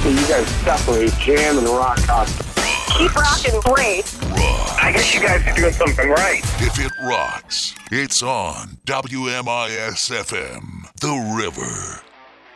You guys definitely jam and rock out. Keep rocking great. I guess you guys are doing something right. If it rocks, it's on WMIS FM, The River.